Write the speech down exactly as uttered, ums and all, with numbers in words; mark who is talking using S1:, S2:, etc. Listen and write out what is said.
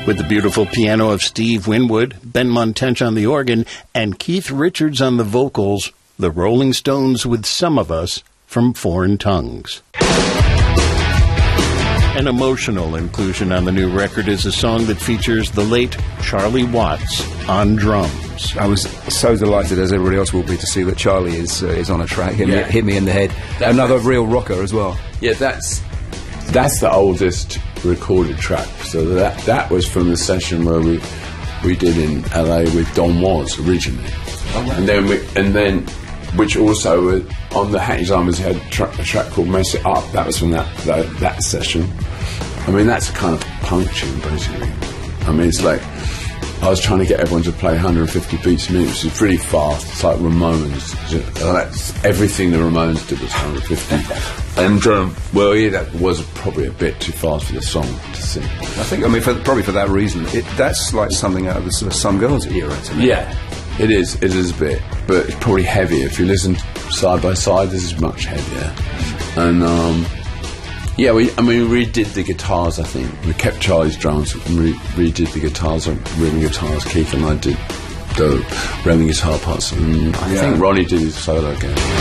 S1: With the beautiful piano of Steve Winwood, Ben Montench on the organ, and Keith Richards on the vocals, the Rolling Stones with Some of Us from Foreign Tongues. An emotional inclusion on the new record is a song that features the late Charlie Watts on drums.
S2: I was so delighted, as everybody else will be, to see that Charlie is uh, is on a track. Hit, yeah. me, hit me in the head. That's Another real rocker as well.
S3: Yeah, that's that's the oldest recorded track. So that that was from the session where we we did in L A with Don Was originally, oh, wow. and then we, and then which also uh, on the Hackney Diamonds had tra- a track called Mess It Up. That was from that, that that session. I mean, that's a kind of punk tune basically. I mean, it's like I was trying to get everyone to play one hundred fifty beats a minute, which is pretty fast. It's like Ramones. That's everything the Ramones did was one hundred fifty. And um, well, yeah, that was probably a bit too fast for the song to sing.
S2: I think, I mean, for, probably for that reason, it, that's like something out of the sort of Some Girls era to me.
S3: Yeah, it is. It is a bit, but it's probably heavier. If you listen side by side, this is much heavier. And um, yeah, we. I mean, we redid the guitars. I think we kept Charlie's drums and re- redid the guitars, rhythm guitars. Keith and I did the rhythm guitar parts, and I yeah. think Ronnie did his solo again.